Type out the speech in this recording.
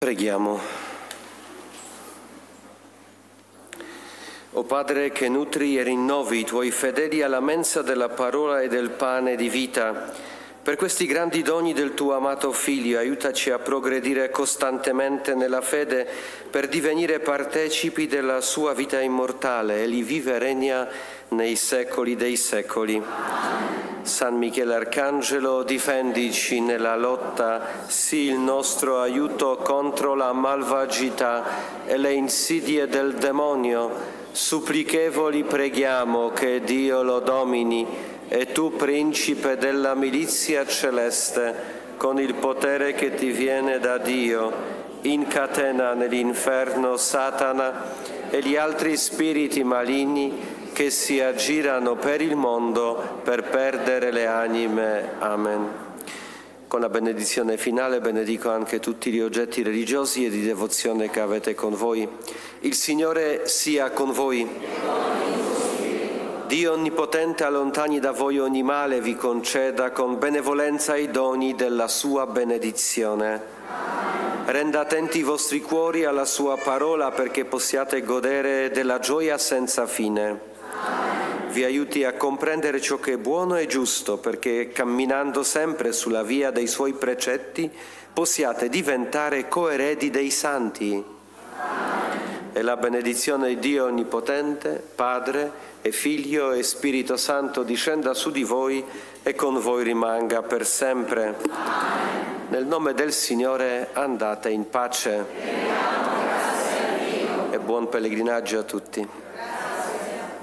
Preghiamo. O Padre che nutri e rinnovi i Tuoi fedeli alla mensa della parola e del pane di vita, per questi grandi doni del Tuo amato Figlio, aiutaci a progredire costantemente nella fede per divenire partecipi della Sua vita immortale. Egli vive e regna nei secoli dei secoli. San Michele Arcangelo, difendici nella lotta, sii il nostro aiuto contro la malvagità e le insidie del demonio. Supplichevoli preghiamo che Dio lo domini e tu, principe della milizia celeste, con il potere che ti viene da Dio, incatena nell'inferno Satana e gli altri spiriti maligni che si aggirano per il mondo per perdere le anime. Amen. Con la benedizione finale benedico anche tutti gli oggetti religiosi e di devozione che avete con voi. Il Signore sia con voi. Dio Onnipotente allontani da voi ogni male e vi conceda con benevolenza i doni della sua benedizione. Renda attenti i vostri cuori alla sua parola perché possiate godere della gioia senza fine. Vi aiuti a comprendere ciò che è buono e giusto, perché camminando sempre sulla via dei Suoi precetti possiate diventare coeredi dei santi. E la benedizione di Dio Onnipotente, Padre e Figlio e Spirito Santo discenda su di voi e con voi rimanga per sempre. Nel nome del Signore andate in pace. E buon pellegrinaggio a tutti.